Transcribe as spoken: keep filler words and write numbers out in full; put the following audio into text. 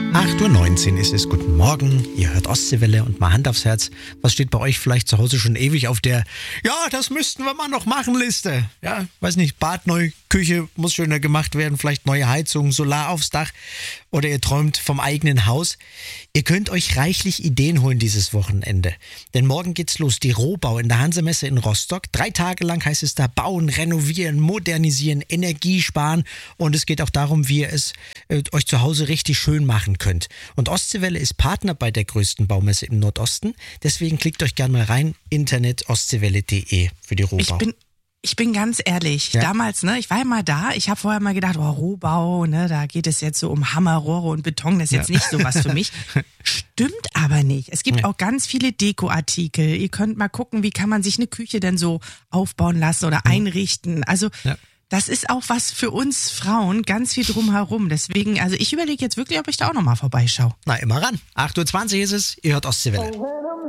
acht Uhr neunzehn ist es. Guten Morgen. Ihr hört Ostseewelle und mal Hand aufs Herz. Was steht bei euch vielleicht zu Hause schon ewig auf der Ja, das müssten wir mal noch machen Liste? Ja, weiß nicht, Bad neu, Küche muss schöner gemacht werden, vielleicht neue Heizung, Solar aufs Dach oder ihr träumt vom eigenen Haus. Ihr könnt euch reichlich Ideen holen dieses Wochenende. Denn morgen geht's los. Die Rohbau in der Hansemesse in Rostock. Drei Tage lang heißt es da bauen, renovieren, modernisieren, Energie sparen und es geht auch darum, wie ihr es äh, euch zu Hause richtig schön machen könnt. Und Ostseewelle ist Partner bei der größten Baumesse im Nordosten. Deswegen klickt euch gerne mal rein, Internet ostseewelle punkt de für die Rohbau. Ich bin Ich bin ganz ehrlich, Ja. damals, ne, ich war ja mal da, ich habe vorher mal gedacht, oh, Rohbau, ne, da geht es jetzt so um Hammerrohre und Beton, das ist jetzt Ja. nicht so was für mich. Stimmt aber nicht. Es gibt Ja. auch ganz viele Dekoartikel. Ihr könnt mal gucken, wie kann man sich eine Küche denn so aufbauen lassen oder einrichten. Also Ja. das ist auch was für uns Frauen, ganz viel drumherum. Deswegen, also ich überlege jetzt wirklich, ob ich da auch nochmal vorbeischaue. Na, immer ran. acht Uhr zwanzig ist es. Ihr hört Ostseewelle.